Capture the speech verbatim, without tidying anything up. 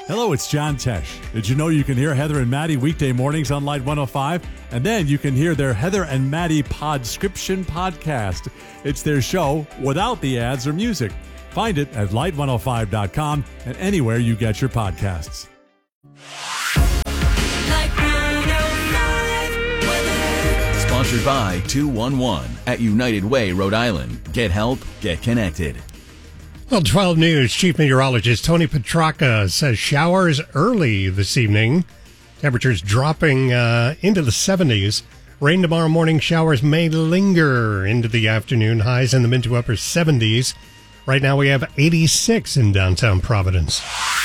Hello, it's John Tesh. Did you know you can hear Heather and Maddie weekday mornings on Light one oh five? And then you can hear their Heather and Maddie Podscription podcast. It's their show without the ads or music. Find it at light one oh five dot com and anywhere you get your podcasts. Sponsored by two one one at United Way, Rhode Island. Get help, get connected. Well, twelve News Chief Meteorologist Tony Petracca says showers early this evening. Temperatures dropping uh, into the seventies. Rain tomorrow morning. Showers may linger into the afternoon. Highs in the mid to upper seventies. Right now we have eighty-six in downtown Providence.